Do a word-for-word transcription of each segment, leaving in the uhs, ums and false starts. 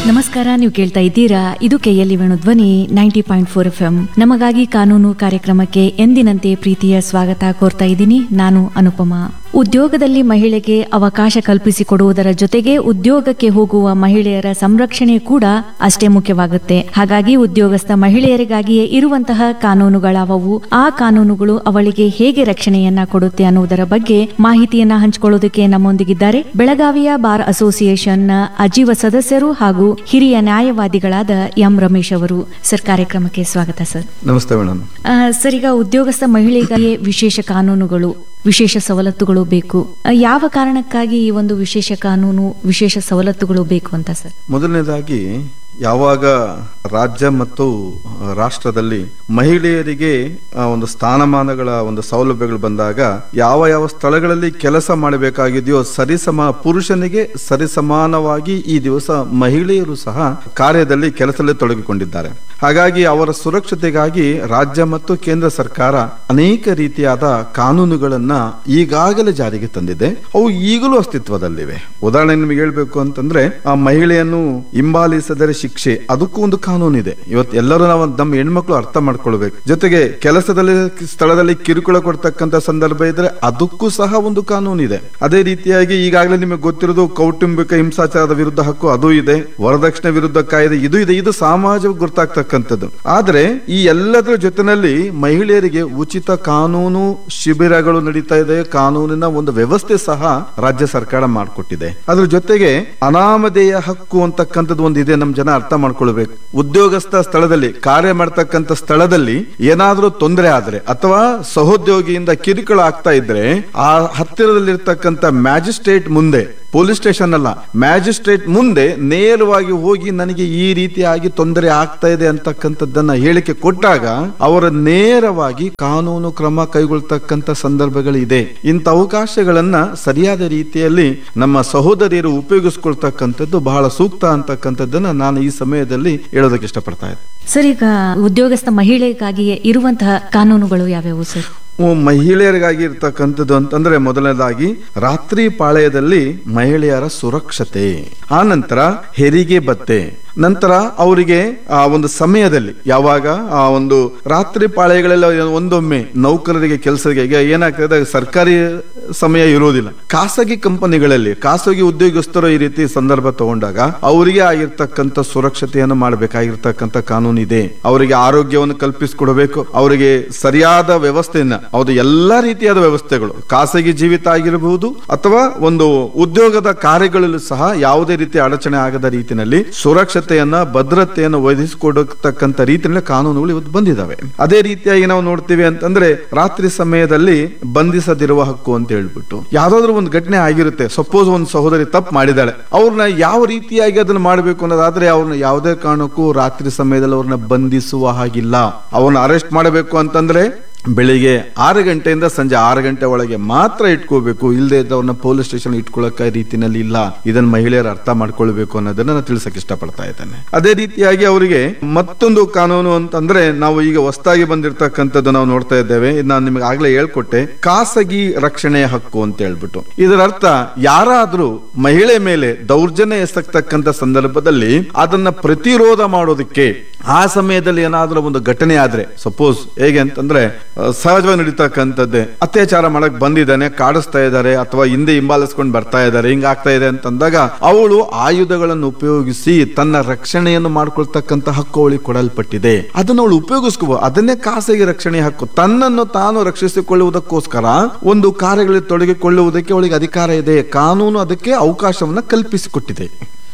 ನಮಸ್ಕಾರ, ನೀವು ಕೇಳ್ತಾ ಇದ್ದೀರಾ ಇದು ಕೆಎಲ್ಇ ವೇಣು ಧ್ವನಿ ninety point four F M. ನಮಗಾಗಿ ಕಾನೂನು ಕಾರ್ಯಕ್ರಮಕ್ಕೆ ಎಂದಿನಂತೆ ಪ್ರೀತಿಯ ಸ್ವಾಗತ ಕೋರ್ತಾ ಇದ್ದೀನಿ. ನಾನು ಅನುಪಮಾ. ಉದ್ಯೋಗದಲ್ಲಿ ಮಹಿಳೆಗೆ ಅವಕಾಶ ಕಲ್ಪಿಸಿಕೊಡುವುದರ ಜೊತೆಗೆ ಉದ್ಯೋಗಕ್ಕೆ ಹೋಗುವ ಮಹಿಳೆಯರ ಸಂರಕ್ಷಣೆ ಕೂಡ ಅಷ್ಟೇ ಮುಖ್ಯವಾಗುತ್ತೆ. ಹಾಗಾಗಿ ಉದ್ಯೋಗಸ್ಥ ಮಹಿಳೆಯರಿಗಾಗಿಯೇ ಇರುವಂತಹ ಕಾನೂನುಗಳಾವವು, ಆ ಕಾನೂನುಗಳು ಅವಳಿಗೆ ಹೇಗೆ ರಕ್ಷಣೆಯನ್ನ ಕೊಡುತ್ತೆ ಅನ್ನುವುದರ ಬಗ್ಗೆ ಮಾಹಿತಿಯನ್ನ ಹಂಚಿಕೊಳ್ಳೋದಕ್ಕೆ ನಮ್ಮೊಂದಿಗಿದ್ದಾರೆ ಬೆಳಗಾವಿಯ ಬಾರ್ ಅಸೋಸಿಯೇಷನ್ ಅಜೀವ ಸದಸ್ಯರು ಹಾಗೂ ಹಿರಿಯ ನ್ಯಾಯವಾದಿಗಳಾದ ಎಂ ರಮೇಶ್ ಅವರು. ಸರ್, ಕಾರ್ಯಕ್ರಮಕ್ಕೆ ಸ್ವಾಗತ ಸರ್. ನಮಸ್ತೆ ಮೇಡಮ್. ಸರ್, ಈಗ ಉದ್ಯೋಗಸ್ಥ ಮಹಿಳೆಗಾಗಿ ವಿಶೇಷ ಕಾನೂನುಗಳು, ವಿಶೇಷ ಸವಲತ್ತುಗಳು ಬೇಕು. ಯಾವ ಕಾರಣಕ್ಕಾಗಿ ಈ ಒಂದು ವಿಶೇಷ ಕಾನೂನು, ವಿಶೇಷ ಸವಲತ್ತುಗಳು ಬೇಕು ಅಂತ ಸರ್? ಮೊದಲನೇದಾಗಿ, ಯಾವಾಗ ರಾಜ್ಯ ಮತ್ತು ರಾಷ್ಟ್ರದಲ್ಲಿ ಮಹಿಳೆಯರಿಗೆ ಒಂದು ಸ್ಥಾನಮಾನಗಳ ಒಂದು ಸೌಲಭ್ಯಗಳು ಬಂದಾಗ ಯಾವ ಯಾವ ಸ್ಥಳಗಳಲ್ಲಿ ಕೆಲಸ ಮಾಡಬೇಕಾಗಿದೆಯೋ ಸರಿಸಮ ಪುರುಷನಿಗೆ ಸರಿಸಮಾನವಾಗಿ ಈ ದಿವಸ ಮಹಿಳೆಯರು ಸಹ ಕಾರ್ಯದಲ್ಲಿ ಕೆಲಸದಲ್ಲಿ ತೊಡಗಿಕೊಂಡಿದ್ದಾರೆ. ಹಾಗಾಗಿ ಅವರ ಸುರಕ್ಷತೆಗಾಗಿ ರಾಜ್ಯ ಮತ್ತು ಕೇಂದ್ರ ಸರ್ಕಾರ ಅನೇಕ ರೀತಿಯಾದ ಕಾನೂನುಗಳನ್ನ ಈಗಾಗಲೇ ಜಾರಿಗೆ ತಂದಿದೆ. ಅವು ಈಗಲೂ ಅಸ್ತಿತ್ವದಲ್ಲಿವೆ. ಉದಾಹರಣೆ ನಿಮಗೆ ಹೇಳ್ಬೇಕು ಅಂತಂದ್ರೆ, ಆ ಮಹಿಳೆಯನ್ನು ಹಿಂಬಾಲಿಸಿದರೆ ಶಿಕ್ಷೆ, ಅದಕ್ಕೂ ಒಂದು ಕಾನೂನು ಇದೆ. ಇವತ್ತು ಎಲ್ಲರೂ ನಾವು ನಮ್ಮ ಹೆಣ್ಮಕ್ಳು ಅರ್ಥ ಮಾಡ್ಕೊಳ್ಬೇಕು. ಜೊತೆಗೆ ಕೆಲಸದಲ್ಲಿ ಸ್ಥಳದಲ್ಲಿ ಕಿರುಕುಳ ಕೊಡ್ತಕ್ಕಂಥ ಸಂದರ್ಭ ಇದ್ರೆ ಅದಕ್ಕೂ ಸಹ ಒಂದು ಕಾನೂನು ಇದೆ. ಅದೇ ರೀತಿಯಾಗಿ ಈಗಾಗಲೇ ನಿಮಗೆ ಗೊತ್ತಿರೋದು ಕೌಟುಂಬಿಕ ಹಿಂಸಾಚಾರದ ವಿರುದ್ಧ ಹಕ್ಕು, ಅದು ಇದೆ. ವರದಕ್ಷಿಣೆ ವಿರುದ್ಧ ಕಾಯ್ದೆ, ಇದು ಇದೆ. ಇದು ಸಮಾಜಕ್ಕೆ ಗುರ್ತಾಗ್ತಕ್ಕಂಥದ್ದು. ಆದ್ರೆ ಈ ಎಲ್ಲದರ ಜೊತೆನಲ್ಲಿ ಮಹಿಳೆಯರಿಗೆ ಉಚಿತ ಕಾನೂನು ಶಿಬಿರಗಳು ನಡೀತಾ ಇದೆ. ಕಾನೂನಿನ ಒಂದು ವ್ಯವಸ್ಥೆ ಸಹ ರಾಜ್ಯ ಸರ್ಕಾರ ಮಾಡಿಕೊಟ್ಟಿದೆ. ಅದ್ರ ಜೊತೆಗೆ ಅನಾಮಧೇಯ ಹಕ್ಕು ಅಂತಕ್ಕಂಥದ್ದು ಒಂದು ಇದೆ. ನಮ್ ಜನ ಅರ್ಥ ಮಾಡ್ಕೊಳ್ಬೇಕು. ಉದ್ಯೋಗಸ್ಥ ಸ್ಥಳದಲ್ಲಿ ಕಾರ್ಯ ಮಾಡ್ತಕ್ಕಂಥ ಸ್ಥಳದಲ್ಲಿ ಏನಾದ್ರೂ ತೊಂದರೆ ಆದ್ರೆ ಅಥವಾ ಸಹೋದ್ಯೋಗಿಯಿಂದ ಕಿರುಕುಳ ಆಗ್ತಾ ಇದ್ರೆ ಆ ಹತ್ತಿರದಲ್ಲಿರ್ತಕ್ಕಂಥ ಮ್ಯಾಜಿಸ್ಟ್ರೇಟ್ ಮುಂದೆ, ಪೊಲೀಸ್ ಸ್ಟೇಷನ್ ಅಲ್ಲ, ಮ್ಯಾಜಿಸ್ಟ್ರೇಟ್ ಮುಂದೆ ನೇರವಾಗಿ ಹೋಗಿ ನನಗೆ ಈ ರೀತಿಯಾಗಿ ತೊಂದರೆ ಆಗ್ತಾ ಇದೆ ಅಂತಕ್ಕಂಥದ್ದನ್ನ ಹೇಳಿಕೆ ಕೊಟ್ಟಾಗ ಅವರ ನೇರವಾಗಿ ಕಾನೂನು ಕ್ರಮ ಕೈಗೊಳ್ತಕ್ಕಂಥ ಸಂದರ್ಭಗಳಿದೆ. ಇಂಥ ಅವಕಾಶಗಳನ್ನ ಸರಿಯಾದ ರೀತಿಯಲ್ಲಿ ನಮ್ಮ ಸಹೋದರಿಯರು ಉಪಯೋಗಿಸ್ಕೊಳ್ತಕ್ಕಂಥದ್ದು ಬಹಳ ಸೂಕ್ತ ಅಂತಕ್ಕಂಥದ್ದನ್ನ ನಾನು ಈ ಸಮಯದಲ್ಲಿ ಹೇಳೋದಕ್ಕೆ ಇಷ್ಟಪಡ್ತಾ ಇದ್ದೆ. ಸರ್, ಈಗ ಉದ್ಯೋಗಸ್ಥ ಮಹಿಳೆಗಾಗಿಯೇ ಇರುವಂತಹ ಕಾನೂನುಗಳು ಯಾವ್ಯಾವು ಸರ್? ಮಹಿಳೆಯರಿಗಾಗಿ ಇರ್ತಕ್ಕಂಥದ್ದು ಅಂತಂದ್ರೆ, ಮೊದಲನೇದಾಗಿ ರಾತ್ರಿ ಪಾಳ್ಯದಲ್ಲಿ ಮಹಿಳೆಯರ ಸುರಕ್ಷತೆ, ಆ ನಂತರ ಹೆರಿಗೆ ಭತ್ಯೆ, ನಂತರ ಅವರಿಗೆ ಆ ಒಂದು ಸಮಯದಲ್ಲಿ ಯಾವಾಗ ಆ ಒಂದು ರಾತ್ರಿ ಪಾಳ್ಯಗಳೆಲ್ಲ ಒಂದೊಮ್ಮೆ ನೌಕರರಿಗೆ ಕೆಲಸಕ್ಕೆ ಏನಾಗ್ತದೆ, ಸರ್ಕಾರಿ ಸಮಯ ಇರೋದಿಲ್ಲ. ಖಾಸಗಿ ಕಂಪನಿಗಳಲ್ಲಿ ಖಾಸಗಿ ಉದ್ಯೋಗಸ್ಥರು ಈ ರೀತಿ ಸಂದರ್ಭ ತಗೊಂಡಾಗ ಅವರಿಗೆ ಆಗಿರ್ತಕ್ಕಂಥ ಸುರಕ್ಷತೆಯನ್ನು ಮಾಡಬೇಕಾಗಿರ್ತಕ್ಕಂಥ ಕಾನೂನು ಇದೆ. ಅವರಿಗೆ ಆರೋಗ್ಯವನ್ನು ಕಲ್ಪಿಸಿಕೊಡಬೇಕು. ಅವರಿಗೆ ಸರಿಯಾದ ವ್ಯವಸ್ಥೆಯನ್ನ, ಹೌದು, ಎಲ್ಲಾ ರೀತಿಯಾದ ವ್ಯವಸ್ಥೆಗಳು, ಖಾಸಗಿ ಜೀವಿತ ಆಗಿರಬಹುದು ಅಥವಾ ಒಂದು ಉದ್ಯೋಗದ ಕಾರ್ಯಗಳಲ್ಲೂ ಸಹ ಯಾವುದೇ ರೀತಿ ಅಡಚಣೆ ಆಗದ ರೀತಿಯಲ್ಲಿ ಸುರಕ್ಷತೆಯನ್ನ, ಭದ್ರತೆಯನ್ನು ಒದಗಿಸಿಕೊಡತಕ್ಕಂಥ ರೀತಿಯಲ್ಲಿ ಕಾನೂನುಗಳು ಇವತ್ತು ಬಂದಿದ್ದಾವೆ. ಅದೇ ರೀತಿಯಾಗಿ ನಾವು ನೋಡ್ತೀವಿ ಅಂತಂದ್ರೆ, ರಾತ್ರಿ ಸಮಯದಲ್ಲಿ ಬಂಧಿಸದಿರುವ ಹಕ್ಕು ಅಂತ ಹೇಳ್ಬಿಟ್ಟು ಯಾವ್ದಾದ್ರು ಒಂದು ಘಟನೆ ಆಗಿರುತ್ತೆ. ಸಪೋಸ್ ಒಂದು ಸಹೋದರಿ ತಪ್ಪು ಮಾಡಿದಾಳೆ, ಅವ್ರನ್ನ ಯಾವ ರೀತಿಯಾಗಿ ಅದನ್ನ ಮಾಡಬೇಕು ಅನ್ನೋದಾದ್ರೆ ಅವ್ರನ್ನ ಯಾವುದೇ ಕಾರಣಕ್ಕೂ ರಾತ್ರಿ ಸಮಯದಲ್ಲಿ ಅವ್ರನ್ನ ಬಂಧಿಸುವ ಹಾಗಿಲ್ಲ. ಅವ್ರನ್ನ ಅರೆಸ್ಟ್ ಮಾಡಬೇಕು ಅಂತಂದ್ರೆ ಬೆಳಿಗ್ಗೆ ಆರು ಗಂಟೆಯಿಂದ ಸಂಜೆ ಆರು ಗಂಟೆ ಒಳಗೆ ಮಾತ್ರ ಇಟ್ಕೋಬೇಕು. ಇಲ್ಲದೆ ಇದ್ದವ್ರನ್ನ ಪೊಲೀಸ್ ಸ್ಟೇಷನ್ ಇಟ್ಕೊಳ್ಳಕ ರೀತಿನಲ್ಲಿ ಇಲ್ಲ. ಇದನ್ನ ಮಹಿಳೆಯರು ಅರ್ಥ ಮಾಡ್ಕೊಳ್ಬೇಕು ಅನ್ನೋದನ್ನ ನಾನು ತಿಳಿಸಕ್ಕೆ ಇಷ್ಟಪಡ್ತಾ ಇದ್ದೇನೆ. ಅದೇ ರೀತಿಯಾಗಿ ಅವರಿಗೆ ಮತ್ತೊಂದು ಕಾನೂನು ಅಂತಂದ್ರೆ, ನಾವು ಈಗ ಹೊಸದಾಗಿ ಬಂದಿರತಕ್ಕಂಥದ್ದು ನಾವು ನೋಡ್ತಾ ಇದ್ದೇವೆ. ನಾನು ನಿಮಗೆ ಆಗ್ಲೇ ಹೇಳ್ಕೊಟ್ಟೆ, ಖಾಸಗಿ ರಕ್ಷಣೆಯ ಹಕ್ಕು ಅಂತ ಹೇಳ್ಬಿಟ್ಟು. ಇದರ ಅರ್ಥ, ಯಾರಾದ್ರೂ ಮಹಿಳೆ ಮೇಲೆ ದೌರ್ಜನ್ಯ ಎಸಕ್ತಕ್ಕಂಥ ಸಂದರ್ಭದಲ್ಲಿ ಅದನ್ನ ಪ್ರತಿರೋಧ ಮಾಡೋದಕ್ಕೆ, ಆ ಸಮಯದಲ್ಲಿ ಏನಾದ್ರೂ ಒಂದು ಘಟನೆ ಆದ್ರೆ, ಸಪೋಸ್ ಹೇಗೆ ಅಂತಂದ್ರೆ ಸಹಜವಾಗಿ ನಡೀತಕ್ಕಂಥದ್ದೇ, ಅತ್ಯಾಚಾರ ಮಾಡಕ್ ಬಂದಿದ್ದಾನೆ, ಕಾಡಿಸ್ತಾ ಇದ್ದಾರೆ ಅಥವಾ ಹಿಂದೆ ಹಿಂಬಾಲಿಸ್ಕೊಂಡು ಬರ್ತಾ ಇದ್ದಾರೆ, ಹಿಂಗಾಗ್ತಾ ಇದೆ ಅಂತಂದಾಗ ಅವಳು ಆಯುಧಗಳನ್ನು ಉಪಯೋಗಿಸಿ ತನ್ನ ರಕ್ಷಣೆಯನ್ನು ಮಾಡ್ಕೊಳ್ತಕ್ಕಂಥ ಹಕ್ಕು ಅವಳಿಗೆ ಕೊಡಲ್ಪಟ್ಟಿದೆ. ಅದನ್ನು ಅವಳು ಉಪಯೋಗಿಸ್ಕೋ, ಅದನ್ನೇ ಖಾಸಗಿ ರಕ್ಷಣೆ ಹಕ್ಕು. ತನ್ನನ್ನು ತಾನು ರಕ್ಷಿಸಿಕೊಳ್ಳುವುದಕ್ಕೋಸ್ಕರ ಒಂದು ಕಾರ್ಯಗಳಲ್ಲಿ ತೊಡಗಿಕೊಳ್ಳುವುದಕ್ಕೆ ಅವಳಿಗೆ ಅಧಿಕಾರ ಇದೆ. ಕಾನೂನು ಅದಕ್ಕೆ ಅವಕಾಶವನ್ನ ಕಲ್ಪಿಸಿಕೊಟ್ಟಿದೆ.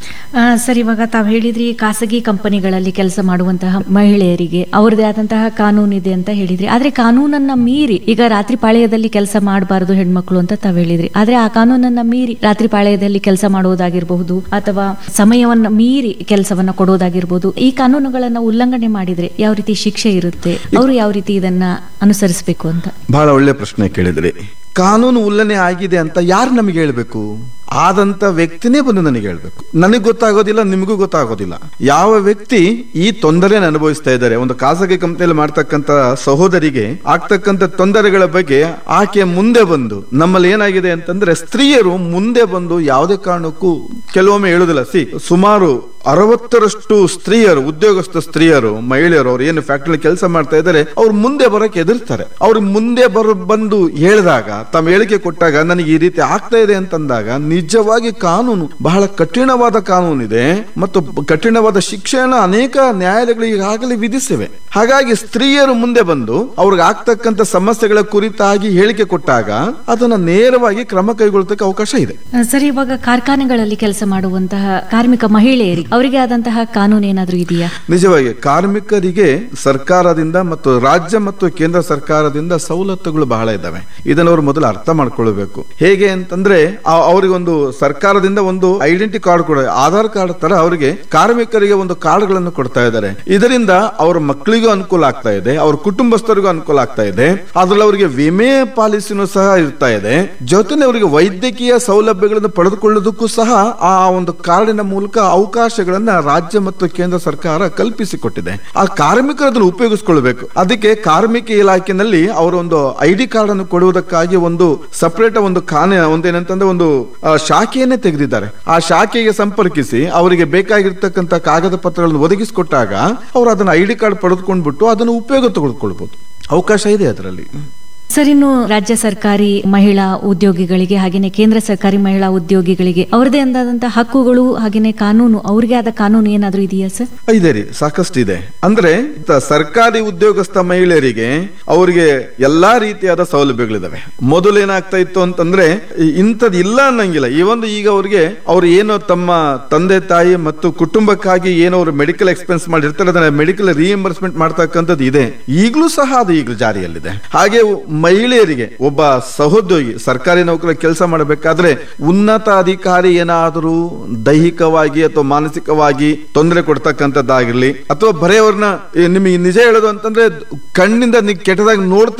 ಸರ್, ಇವಾಗ ತಾವು ಹೇಳಿದ್ರಿ ಖಾಸಗಿ ಕಂಪನಿಗಳಲ್ಲಿ ಕೆಲಸ ಮಾಡುವಂತಹ ಮಹಿಳೆಯರಿಗೆ ಅವರದೇ ಆದಂತಹ ಕಾನೂನು ಇದೆ ಅಂತ ಹೇಳಿದ್ರಿ. ಆದ್ರೆ ಕಾನೂನನ್ನ ಮೀರಿ ಈಗ ರಾತ್ರಿ ಪಾಳ್ಯದಲ್ಲಿ ಕೆಲಸ ಮಾಡಬಾರದು ಹೆಣ್ಮಕ್ಳು ಅಂತ ತಾವ್ ಹೇಳಿದ್ರಿ. ಆದ್ರೆ ಆ ಕಾನೂನನ್ನ ಮೀರಿ ರಾತ್ರಿ ಪಾಳ್ಯದಲ್ಲಿ ಕೆಲಸ ಮಾಡುವುದಾಗಿರ್ಬಹುದು ಅಥವಾ ಸಮಯವನ್ನ ಮೀರಿ ಕೆಲಸವನ್ನ ಕೊಡೋದಾಗಿರ್ಬಹುದು, ಈ ಕಾನೂನುಗಳನ್ನ ಉಲ್ಲಂಘನೆ ಮಾಡಿದ್ರೆ ಯಾವ ರೀತಿ ಶಿಕ್ಷೆ ಇರುತ್ತೆ, ಅವರು ಯಾವ ರೀತಿ ಇದನ್ನ ಅನುಸರಿಸಬೇಕು ಅಂತ? ಬಹಳ ಒಳ್ಳೆ ಪ್ರಶ್ನೆ ಕೇಳಿದ್ರಿ. ಕಾನೂನು ಉಲ್ಲಂಘನೆ ಆಗಿದೆ ಅಂತ ಯಾರು ನಮಗೆ ಹೇಳ್ಬೇಕು? ಆದಂತ ವ್ಯಕ್ತಿನೇ ಬಂದು ನನಗೆ ಹೇಳ್ಬೇಕು. ನನಗೆ ಗೊತ್ತಾಗೋದಿಲ್ಲ, ನಿಮಗೂ ಗೊತ್ತಾಗೋದಿಲ್ಲ. ಯಾವ ವ್ಯಕ್ತಿ ಈ ತೊಂದರೆಯನ್ನು ಅನುಭವಿಸ್ತಾ ಇದ್ದಾರೆ, ಒಂದು ಖಾಸಗಿ ಕಂಪನಿಯಲ್ಲಿ ಮಾಡ್ತಕ್ಕಂತ ಸಹೋದರಿಗೆ ಆಗ್ತಕ್ಕಂಥ ತೊಂದರೆಗಳ ಬಗ್ಗೆ ಆಕೆ ಮುಂದೆ ಬಂದು, ನಮ್ಮಲ್ಲಿ ಏನಾಗಿದೆ ಅಂತಂದ್ರೆ ಸ್ತ್ರೀಯರು ಮುಂದೆ ಬಂದು ಯಾವುದೇ ಕಾರಣಕ್ಕೂ ಕೆಲವೊಮ್ಮೆ ಹೇಳುದಿಲ್ಲ. ಸಿ ಸುಮಾರು ಅರವತ್ತರಷ್ಟು ಸ್ತ್ರೀಯರು, ಉದ್ಯೋಗಸ್ಥ ಸ್ತ್ರೀಯರು, ಮಹಿಳೆಯರು, ಅವ್ರು ಏನು ಫ್ಯಾಕ್ಟರಿ ಕೆಲಸ ಮಾಡ್ತಾ ಇದ್ದಾರೆ, ಅವ್ರು ಮುಂದೆ ಬರೋಕೆ ಎದುರ್ತಾರೆ. ಅವ್ರು ಮುಂದೆ ಬರೋ ಬಂದು ಹೇಳಿದಾಗ, ತಮ್ಮ ಹೇಳಿಕೆ ಕೊಟ್ಟಾಗ, ನನಗೆ ಈ ರೀತಿ ಆಗ್ತಾ ಇದೆ ಅಂತಂದಾಗ, ನಿಜವಾಗಿ ಕಾನೂನು ಬಹಳ ಕಠಿಣವಾದ ಕಾನೂನು ಇದೆ ಮತ್ತು ಕಠಿಣವಾದ ಶಿಕ್ಷೆಯನ್ನು ಅನೇಕ ನ್ಯಾಯಾಲಯಗಳು ಈಗಾಗಲೇ ವಿಧಿಸಿವೆ. ಹಾಗಾಗಿ ಸ್ತ್ರೀಯರು ಮುಂದೆ ಬಂದು ಅವ್ರಿಗೆ ಆಗ್ತಕ್ಕಂಥ ಸಮಸ್ಯೆಗಳ ಕುರಿತಾಗಿ ಹೇಳಿಕೆ ಕೊಟ್ಟಾಗ ಅದನ್ನ ನೇರವಾಗಿ ಕ್ರಮ ಕೈಗೊಳ್ಳತಕ್ಕ ಅವಕಾಶ ಇದೆ. ಸರಿ, ಇವಾಗ ಕಾರ್ಖಾನೆಗಳಲ್ಲಿ ಕೆಲಸ ಮಾಡುವಂತಹ ಕಾರ್ಮಿಕ ಮಹಿಳೆಯರಿಗೆ ಅವರಿಗೆ ಆದಂತಹ ಕಾನೂನು ಏನಾದ್ರೂ ಇದೆಯಾ? ನಿಜವಾಗಿ ಕಾರ್ಮಿಕರಿಗೆ ಸರ್ಕಾರದಿಂದ ಮತ್ತು ರಾಜ್ಯ ಮತ್ತು ಕೇಂದ್ರ ಸರ್ಕಾರದಿಂದ ಸವಲತ್ತುಗಳು ಬಹಳ ಇದ್ದಾವೆ. ಇದನ್ನು ಅವರು ಮೊದಲು ಅರ್ಥ ಮಾಡ್ಕೊಳ್ಬೇಕು. ಹೇಗೆ ಅಂತಂದ್ರೆ ಅವರಿಗೆ ಒಂದು ಸರ್ಕಾರದಿಂದ ಒಂದು ಐಡೆಂಟಿ ಕಾರ್ಡ್ ಕೊಡ, ಆಧಾರ್ ಕಾರ್ಡ್ ತರ ಅವರಿಗೆ ಕಾರ್ಮಿಕರಿಗೆ ಒಂದು ಕಾರ್ಡ್ ಗಳನ್ನು ಕೊಡ್ತಾ ಇದ್ದಾರೆ. ಇದರಿಂದ ಅವರ ಮಕ್ಕಳಿಗೂ ಅನುಕೂಲ ಆಗ್ತಾ ಇದೆ, ಅವ್ರ ಕುಟುಂಬಸ್ಥರಿಗೂ ಅನುಕೂಲ ಆಗ್ತಾ ಇದೆ. ಅದ್ರಲ್ಲಿ ಅವರಿಗೆ ವಿಮೆ ಪಾಲಿಸಿನೂ ಸಹ ಇರ್ತಾ ಇದೆ. ಜೊತೆನೆ ಅವರಿಗೆ ವೈದ್ಯಕೀಯ ಸೌಲಭ್ಯಗಳನ್ನು ಪಡೆದುಕೊಳ್ಳೋದಕ್ಕೂ ಸಹ ಆ ಒಂದು ಕಾರ್ಡಿನ ಮೂಲಕ ಅವಕಾಶಗಳನ್ನ ರಾಜ್ಯ ಮತ್ತು ಕೇಂದ್ರ ಸರ್ಕಾರ ಕಲ್ಪಿಸಿಕೊಟ್ಟಿದೆ. ಆ ಕಾರ್ಮಿಕರು ಅದನ್ನು ಉಪಯೋಗಿಸಿಕೊಳ್ಬೇಕು. ಅದಕ್ಕೆ ಕಾರ್ಮಿಕ ಇಲಾಖೆನಲ್ಲಿ ಅವರು ಒಂದು ಐ ಡಿ ಕಾರ್ಡ್ ಅನ್ನು ಕೊಡುವುದಕ್ಕಾಗಿ ಒಂದು ಸಪರೇಟ್ ಒಂದು ಖಾನೆ ಒಂದೇನಂತಂದ್ರೆ ಒಂದು ಶಾಖೆಯನ್ನೇ ತೆಗೆದಿದ್ದಾರೆ. ಆ ಶಾಖೆಗೆ ಸಂಪರ್ಕಿಸಿ ಅವರಿಗೆ ಬೇಕಾಗಿರ್ತಕ್ಕಂಥ ಕಾಗದ ಪತ್ರಗಳನ್ನು ಒದಗಿಸಿಕೊಟ್ಟಾಗ ಅವರು ಅದನ್ನ ಐ ಡಿ ಕಾರ್ಡ್ ಪಡೆದುಕೊಂಡ್ಬಿಟ್ಟು ಅದನ್ನು ಉಪಯೋಗ ತೆಗೆದುಕೊಳ್ಬಹುದು. ಅವಕಾಶ ಇದೆ ಅದರಲ್ಲಿ. ಸರ್, ಇನ್ನು ರಾಜ್ಯ ಸರ್ಕಾರಿ ಮಹಿಳಾ ಉದ್ಯೋಗಿಗಳಿಗೆ ಹಾಗೇನೆ ಕೇಂದ್ರ ಸರ್ಕಾರಿ ಮಹಿಳಾ ಉದ್ಯೋಗಿಗಳಿಗೆ ಅವರದೇ ಆದಂತಹ ಹಕ್ಕುಗಳು ಹಾಗೇನೆ ಕಾನೂನು, ಅವ್ರಿಗೆ ಆದ ಕಾನೂನು ಏನಾದ್ರೂ ಇದೆಯಾ ಸರ್? ಇದೆ ರೀ, ಸಾಕಷ್ಟು ಇದೆ. ಅಂದ್ರೆ ಸರ್ಕಾರಿ ಉದ್ಯೋಗಸ್ಥ ಮಹಿಳೆಯರಿಗೆ ಅವರಿಗೆ ಎಲ್ಲಾ ರೀತಿಯಾದ ಸೌಲಭ್ಯಗಳಿದಾವೆ. ಮೊದಲು ಏನಾಗ್ತಾ ಇತ್ತು ಅಂತಂದ್ರೆ ಇಂಥದ್ದು ಇಲ್ಲ ಅನ್ನಂಗಿಲ್ಲ. ಈ ಒಂದು ಈಗ ಅವ್ರಿಗೆ ಅವ್ರು ಏನೋ ತಮ್ಮ ತಂದೆ ತಾಯಿ ಮತ್ತು ಕುಟುಂಬಕ್ಕಾಗಿ ಏನೋ ಅವರು ಮೆಡಿಕಲ್ ಎಕ್ಸ್ಪೆನ್ಸ್ ಮಾಡಿರ್ತಾರೆ, ಅದನ್ನ ಮೆಡಿಕಲ್ ರಿಎಂಬರ್ಸ್ಮೆಂಟ್ ಮಾಡ್ತಕ್ಕಂಥದ್ದು ಇದೆ. ಈಗಲೂ ಸಹ ಅದು ಈಗಲೂ ಜಾರಿಯಲ್ಲಿದೆ. ಹಾಗೆ ಮಹಿಳೆಯರಿಗೆ ಒಬ್ಬ ಸಹೋದ್ಯೋಗಿ ಸರ್ಕಾರಿ ನೌಕರ ಕೆಲಸ ಮಾಡಬೇಕಾದ್ರೆ ಉನ್ನತ ಅಧಿಕಾರಿ ಏನಾದರೂ ದೈಹಿಕವಾಗಿ ಅಥವಾ ಮಾನಸಿಕವಾಗಿ ತೊಂದರೆ ಕೊಡ್ತಕ್ಕಂಥದ್ದಾಗಿರ್ಲಿ, ಅಥವಾ ಬರೆಯವ್ರನ್ನ ನಿಮಗೆ ನಿಜ ಹೇಳೋದು ಅಂತಂದ್ರೆ ಕಣ್ಣಿಂದ ಕೆಟ್ಟದಾಗಿ ನೋಡ್ತಾ